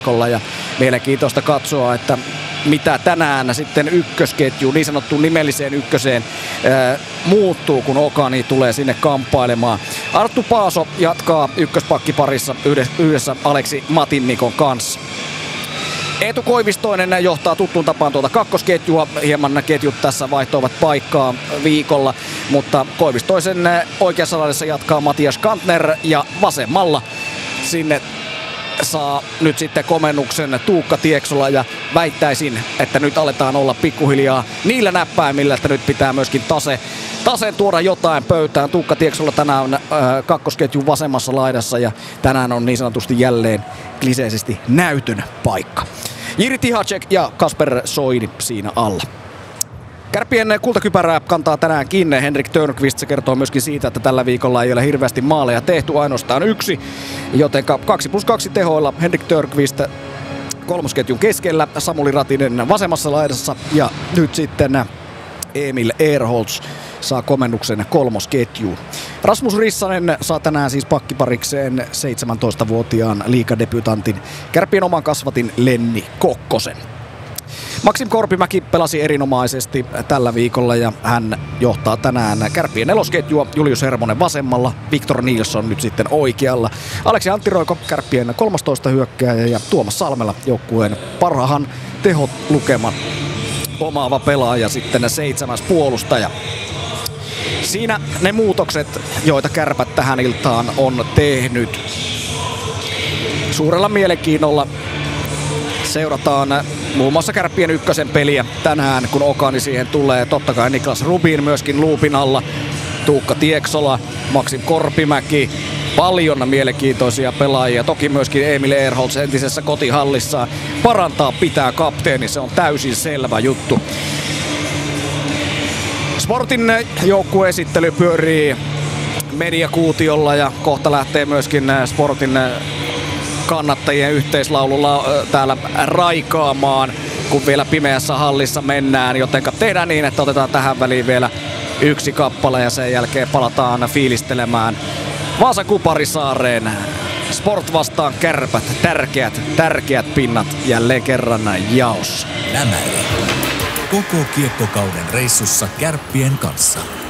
Ja mielenkiintoista katsoa, että mitä tänään sitten ykkösketju, niin sanottuun nimelliseen ykköseen muuttuu, kun Okani tulee sinne kamppailemaan. Arttu Paaso jatkaa ykköspakkiparissa yhdessä Aleksi Matinnikon kanssa. Eetu Koivistoinen johtaa tuttuun tapaan tuota kakkosketjua. Hieman ketjut tässä vaihtoivat paikkaa viikolla, mutta Koivistoisen oikeassa laidassa jatkaa Matias Kantner ja vasemmalla sinne saa nyt sitten komennuksen Tuukka Tieksola ja väittäisin, että nyt aletaan olla pikkuhiljaa niillä näppäimillä, että nyt pitää myöskin taseen tuoda jotain pöytään. Tuukka Tieksola tänään on kakkosketjun vasemmassa laidassa ja tänään on niin sanotusti jälleen kliseisesti näytön paikka. Jiri Tihacek ja Kasper Soini siinä alla. Kärppien kultakypärää kantaa tänäänkin Henrik Törnqvist. Se kertoo myöskin siitä, että tällä viikolla ei ole hirveästi maaleja tehty, ainoastaan yksi. Joten 2+2 tehoilla Henrik Törnqvist kolmosketjun keskellä, Samuli Ratinen vasemmassa laidassa ja nyt sitten Emil Ehrholz saa komennuksen kolmosketjuun. Rasmus Rissanen saa tänään siis pakkiparikseen 17-vuotiaan liigadebutantin Kärppien oman kasvatin Lenni Kokkosen. Maxim Korpimäki pelasi erinomaisesti tällä viikolla ja hän johtaa tänään Kärppien nelosketjua. Julius Hermonen vasemmalla, Victor Nilsson nyt sitten oikealla. Aleksi Anttiroiko Kärppien 13 hyökkääjä ja Tuomas Salmela joukkueen parhaan tehot lukeman omaava pelaaja sitten 7. puolustaja. Siinä ne muutokset, joita Kärpät tähän iltaan on tehnyt. Suurella mielenkiinnolla seurataan muun muassa Kärppien ykkösen peliä tänään, kun Okani siihen tulee. Totta kai Niklas Rubin myöskin luupin alla. Tuukka Tieksola, Maxim Korpimäki. Paljon mielenkiintoisia pelaajia. Toki myöskin Emil Ehrholz entisessä kotihallissaan. Parantaa pitää kapteeni, se on täysin selvä juttu. Sportin joukkueesittely pyörii mediakuutiolla ja kohta lähtee myöskin Sportin kannattajien yhteislaululla täällä raikaamaan, kun vielä pimeässä hallissa mennään, joten tehdään niin, että otetaan tähän väliin vielä yksi kappale ja sen jälkeen palataan fiilistelemään Vaasan Kuparisaareen. Sport vastaan Kärpät, tärkeät pinnat jälleen kerran jaossa. Lämäri. Koko kiekkokauden reissussa Kärppien kanssa.